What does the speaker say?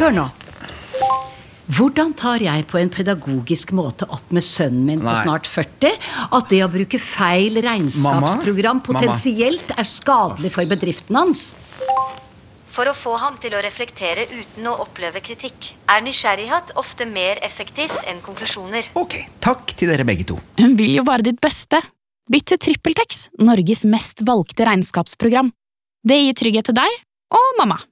Hør nå. Hvordan tar jeg på en pedagogisk måte opp med sønnen min på snart 40 at det å bruke feil regnskapsprogram potensielt skadelig for bedriften hans? For å få ham til å reflektere uten å oppleve kritikk, nysgjerrighet ofte mer effektivt enn konklusjoner. Ok, takk til dere begge to. Hun vil jo bare ditt beste. Bytt til TrippelTex, Norges mest valgte regnskapsprogram. Det gir trygghet til deg og mamma.